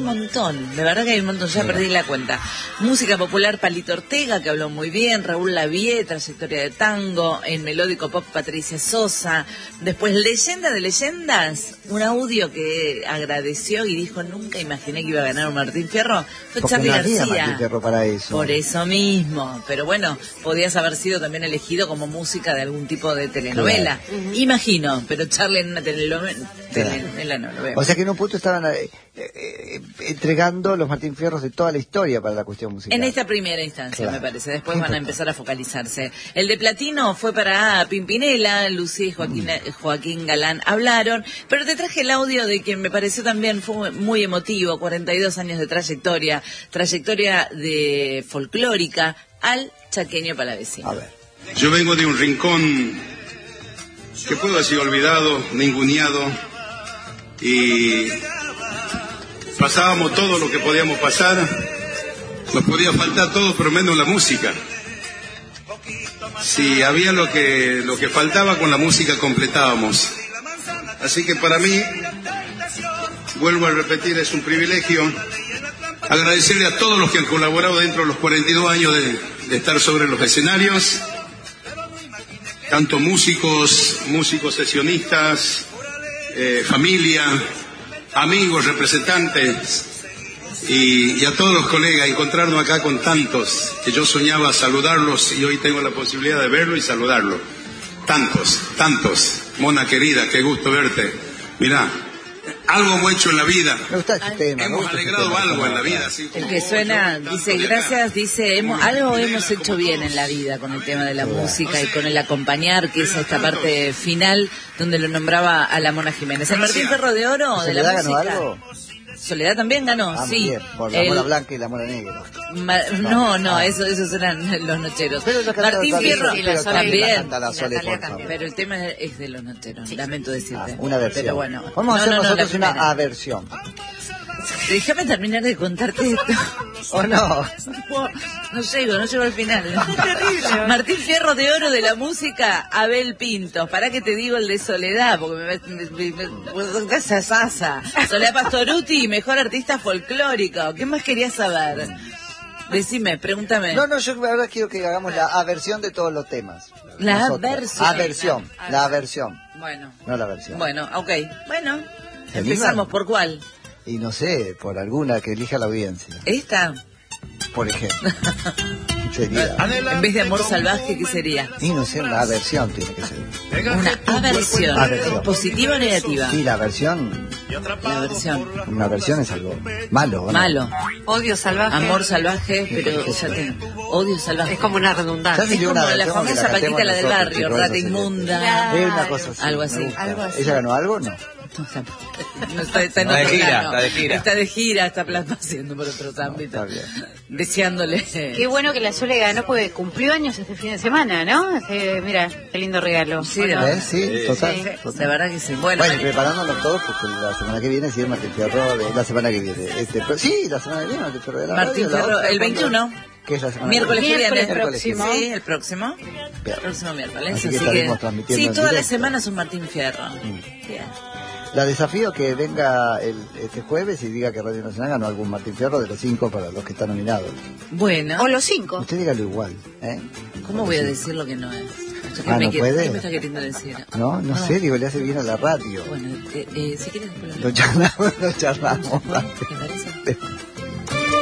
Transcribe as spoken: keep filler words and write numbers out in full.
montón, de verdad que hay un montón, ya perdí la cuenta. Música popular, Palito Ortega, que habló muy bien, Raúl Lavie, trayectoria de tango, en melódico pop, Patricia Sosa, después Leyenda de Leyendas, un audio que agradeció y dijo, nunca imaginé que iba a ganar un Martín Fierro, fue Porque Charly no había García. Martín Fierro para eso. Por eso mismo, pero bueno, podías haber sido también elegido como música de algún tipo de telenovela, claro. Imagino, pero Charly en una telenovela, Claro. telenovela no lo veo. O sea que en un punto estaban eh, eh, entregando los Martín Fierros de toda la historia para la cuestión musical. En esta primera instancia, Claro. me parece. Después van a empezar a focalizarse. El de platino fue para Pimpinela, Lucía y Joaquín, mm. Joaquín Galán hablaron, pero te traje el audio de quien me pareció también fue muy emotivo, cuarenta y dos años de trayectoria, trayectoria de folclórica al chaqueño palavecino. A ver. Yo vengo de un rincón que pudo haber sido olvidado, ninguneado, y pasábamos todo lo que podíamos pasar, nos podía faltar todo, pero menos la música. Si había lo que, lo que faltaba, con la música completábamos. Así que para mí, vuelvo a repetir, es un privilegio agradecerle a todos los que han colaborado dentro de los cuarenta y dos años de, de estar sobre los escenarios, tanto músicos, músicos sesionistas, eh, familia, amigos, representantes, y, y a todos los colegas, encontrarnos acá con tantos, que yo soñaba saludarlos y hoy tengo la posibilidad de verlo y saludarlo. Tantos, tantos. Mona querida, qué gusto verte. Mirá, algo hemos hecho en la vida. Me gusta este tema. Hemos gusta alegrado este tema, algo en la vida. Así El como que suena, yo, dice, tanto de acá. gracias, dice, hemos, algo hemos hecho bien en la vida con el tema de la música y con el acompañar, que es esta parte final donde lo nombraba a la Mona Jiménez. ¿El Martín Ferro de Oro de la ¿Soledad ganó música? algo? Soledad también ganó, Ah, sí. bien, por la El- mona blanca y la mona negra. Ma- no, no, Ah. eso, esos eran los nocheros. Pero lo canta Martín también, Fierro sí, la Sole también. la canta la Sole, la Talía por favor. también. Pero el tema es de los nocheros, lamento decirte. Ah, una versión. Pero bueno. Vamos a No, hacer no, no, nosotros la una primera. aversión. Déjame terminar de contarte esto. ¿O no? No, no llego, no llego al final. Martín Fierro de Oro de la música, Abel Pintos. Para que te digo el de Soledad, porque me, me, me, me esa sasa. Soledad Pastoruti, mejor artista folclórico. ¿Qué más querías saber? Decime, pregúntame. No, no, yo ahora quiero que hagamos la aversión de todos los temas. La Nosotros. aversión. Aversión, la aversión, Bueno, no la versión. bueno, ok. Bueno, ¿Se empezamos animan? por cuál. Y no sé, por alguna que elija la audiencia, ¿Esta? por ejemplo. Sería. En vez de amor salvaje, ¿qué sería? Y no sé, una aversión tiene que ser. Una aversión. Aversión. ¿Positiva o negativa? Sí, la aversión, La aversión. una aversión es algo malo, ¿o no? Malo. Odio salvaje. Amor salvaje, pero ya te... Odio salvaje. Es como una Ya redundancia. se Es dio como una la versión que famosa cantemos Paquita, la del nosotros, barrio, chicos, rata eso sería. inmunda. Es una cosa así. Algo me así. gusta. Algo así. ¿Ella ganó algo o no? No, está, no está, está en Está de otro gira, plano. está de gira. Está de gira, está plasmando por otros ámbitos. está bien. Deseándole. Qué bueno que la Sole ganó porque cumplió años este fin de semana, ¿no? Eh, mira, qué lindo regalo. Sí, ¿O de no? verdad. ¿Eh? Sí, total, Sí. total. De verdad que sí. Bueno, Bueno, y preparándonos todos porque la semana que viene sí es Martín Fierro, de- la semana que viene. Este, pero, sí, la semana que viene Martín Fierro de la Martín radio, la Fierro, otra, el ¿cuándo? veintiuno. ¿Qué es la semana Miércoles que que viene? viene. Miércoles próximo. Sí, el próximo. Bien. El próximo miércoles. Así Así, que que, estaremos transmitiendo sí, en todas las directo. semanas un Martín Fierro. Mm. Bien. La desafío que venga el, este jueves y diga que Radio Nacional ganó algún Martín Fierro de los cinco para los que están nominados. Bueno, O los cinco. Usted dígalo igual, ¿eh? ¿cómo voy a decir lo que no es? ¿Qué, Ah, me, ¿no quie- puede? ¿Qué me está queriendo decir? No, no sé, digo, le hace bien a la radio. Bueno, eh, eh, si quieres después Lo charlamos, lo charlamos. ¿Te parece?